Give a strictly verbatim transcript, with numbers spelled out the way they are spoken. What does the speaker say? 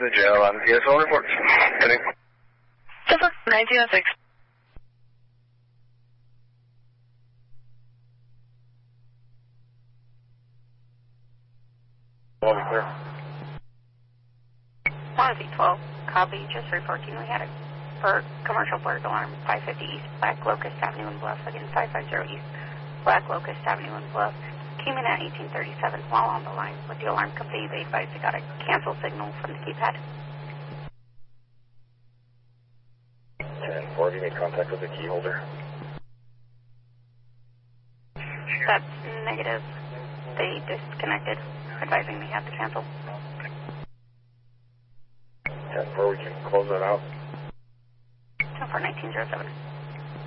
the jail on P S O reports. Heading. Silver nineteen oh six. All clear. one Z twelve, copy, just reporting we had a for commercial blurred alarm, five fifty East, Black Locust Avenue in Bluff, again five fifty East, Black Locust Avenue in Bluff, came in at eighteen thirty-seven while on the line with the alarm company. They advised they got a cancel signal from the keypad. ten four, have you made contact with the key holder? That's negative. They disconnected, advising they had to cancel. ten four, we can close that out. ten four nineteen oh seven.